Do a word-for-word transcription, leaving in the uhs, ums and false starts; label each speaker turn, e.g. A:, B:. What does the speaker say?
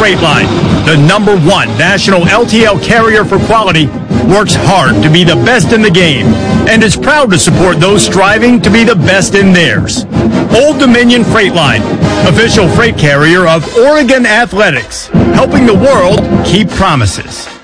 A: Freight Line, the number one national L T L carrier for quality, works hard to be the best in the game and is proud to support those striving to be the best in theirs. Old Dominion Freight Line, official freight carrier of Oregon Athletics, helping the world keep promises.